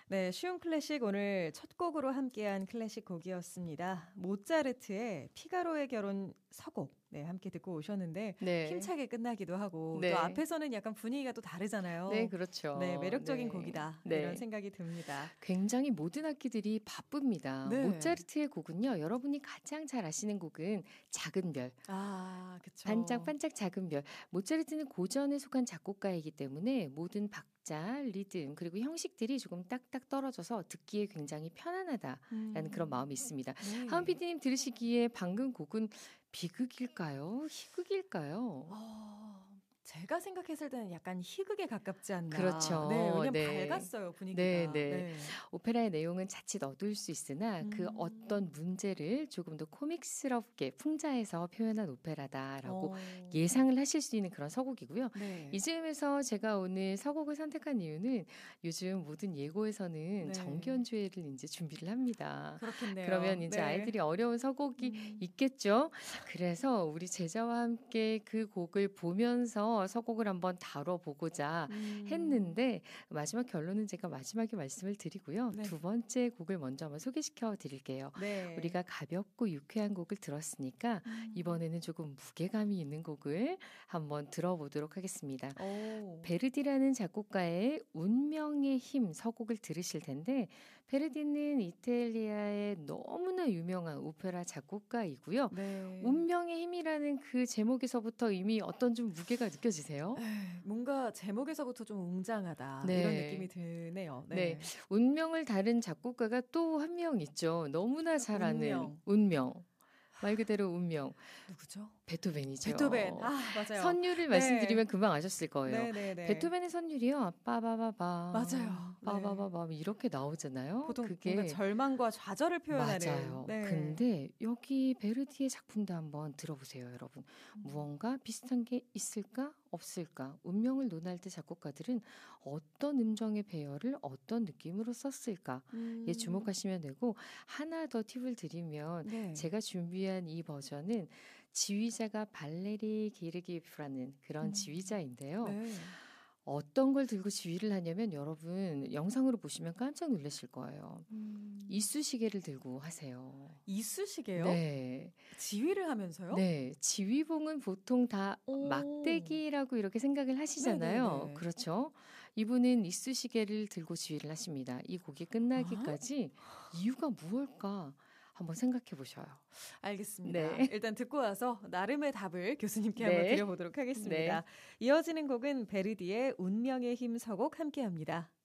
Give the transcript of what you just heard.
네, 쉬운 클래식 오늘 첫 곡으로 함께한 클래식 곡이었습니다. 모차르트의 피가로의 결혼 서곡. 네, 함께 듣고 오셨는데 네. 힘차게 끝나기도 하고 네. 또 앞에서는 약간 분위기가 또 다르잖아요. 네, 그렇죠. 네, 매력적인 네. 곡이다. 네. 이런 생각이 듭니다. 굉장히 모든 악기들이 바쁩니다. 네. 모차르트의 곡은요. 여러분이 가장 잘 아시는 곡은 작은 별. 아, 그렇죠. 반짝반짝 작은 별. 모차르트는 고전에 속한 작곡가이기 때문에 모든 박자, 리듬 그리고 형식들이 조금 딱딱 떨어져서 듣기에 굉장히 편안하다라는 그런 마음이 있습니다. 네. 하은 PD님 들으시기에 방금 곡은 비극일까요? 희극일까요? 제가 생각했을 때는 약간 희극에 가깝지 않나. 그렇죠. 네, 왜냐면 네. 밝았어요, 분위기가. 네, 네. 오페라의 내용은 자칫 어두울 수 있으나 그 어떤 문제를 조금 더 코믹스럽게 풍자해서 표현한 오페라다라고 예상을 하실 수 있는 그런 서곡이고요. 네. 이즈음에서 제가 오늘 서곡을 선택한 이유는 요즘 모든 예고에서는 네. 정기 연주회를 이제 준비를 합니다. 그렇겠네요. 그러면 이제 네. 아이들이 어려운 서곡이 있겠죠. 그래서 우리 제자와 함께 그 곡을 보면서 서곡을 한번 다뤄보고자 했는데 마지막 결론은 제가 마지막에 말씀을 드리고요. 네. 두 번째 곡을 먼저 한번 소개시켜 드릴게요. 네. 우리가 가볍고 유쾌한 곡을 들었으니까 이번에는 조금 무게감이 있는 곡을 한번 들어보도록 하겠습니다. 베르디라는 작곡가의 운명의 힘 서곡을 들으실 텐데 베르디는 이탈리아의 너무나 유명한 오페라 작곡가이고요. 네. 운명의 힘이라는 그 제목에서부터 이미 어떤 좀 무게가 느껴지세요? 뭔가 제목에서부터 좀 웅장하다 네. 이런 느낌이 드네요. 네. 네. 운명을 다룬 작곡가가 또 한 명 있죠. 너무나 잘 아는 운명. 말 그대로 운명. 누구죠? 베토벤이죠. 베토벤. 아, 맞아요. 선율을 말씀드리면 금방 아셨을 거예요. 네. 베토벤의 선율이요. 빠바바바. 맞아요. 빠바바바 이렇게 나오잖아요. 보통 그게 뭔가 절망과 좌절을 표현하는. 맞아요. 네. 근데 여기 베르디의 작품도 한번 들어보세요, 여러분. 무언가 비슷한 게 있을까? 없을까? 운명을 논할 때 작곡가들은 어떤 음정의 배열을 어떤 느낌으로 썼을까? 에 주목하시면 되고 하나 더 팁을 드리면 네. 제가 준비한 이 버전은 지휘자가 발레리 게르기예프라는 그런 지휘자인데요. 네. 어떤 걸 들고 지휘를 하냐면 여러분 영상으로 보시면 깜짝 놀라실 거예요. 이쑤시개를 들고 하세요. 이쑤시개요? 네. 지휘를 하면서요? 네. 지휘봉은 보통 다 막대기라고 이렇게 생각을 하시잖아요. 네네네. 그렇죠. 이분은 이쑤시개를 들고 지휘를 하십니다. 이 곡이 끝나기까지 이유가 무엇일까? 한번 생각해 보셔요. 알겠습니다. 네. 일단 듣고 와서 나름의 답을 교수님께 네. 한번 드려보도록 하겠습니다. 네. 이어지는 곡은 베르디의 운명의 힘 서곡 함께합니다.